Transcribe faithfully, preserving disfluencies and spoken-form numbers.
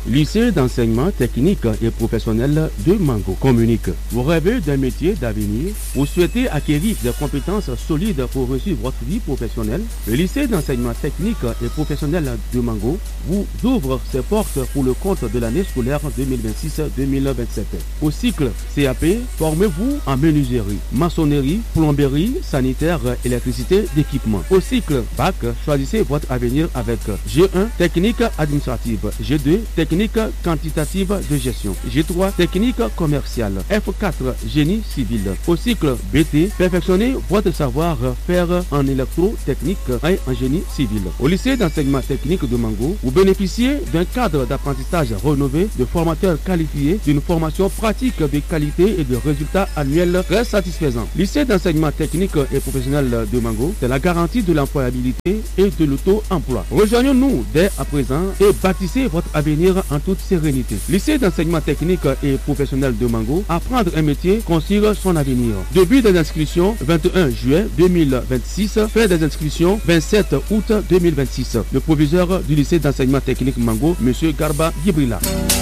Lycée d'enseignement technique et professionnel de Mango communique. Vous rêvez d'un métier d'avenir? Vous souhaitez acquérir des compétences solides pour réussir votre vie professionnelle? Le lycée d'enseignement technique et professionnel de Mango vous ouvre ses portes pour le compte de l'année scolaire deux mille vingt-six deux mille vingt-sept. Au cycle C A P, formez-vous en menuiserie, maçonnerie, plomberie, sanitaire, électricité, d'équipement. Au cycle Bac, choisissez votre avenir avec G un, technique administrative, G deux, technique quantitative de gestion, G trois, technique commerciale, F quatre, génie civil. Au cycle B T, perfectionnez votre savoir-faire en électrotechnique et en génie civil. Au lycée d'enseignement technique de Mango, vous bénéficiez d'un cadre d'apprentissage rénové, de formateurs qualifiés, d'une formation pratique de qualité et de résultats annuels très satisfaisants. Lycée d'enseignement technique et professionnel de Mango, c'est la garantie de l'employabilité et de l'auto-emploi. Rejoignez-nous dès à présent et bâtissez votre avenir en toute sérénité. Lycée d'enseignement technique et professionnel de Mango, apprendre un métier, construire son avenir. Début des inscriptions vingt et un juillet deux mille vingt-six, fin des inscriptions vingt-sept août deux mille vingt-six. Le proviseur du lycée d'enseignement technique Mango, M. Garba Gibrila.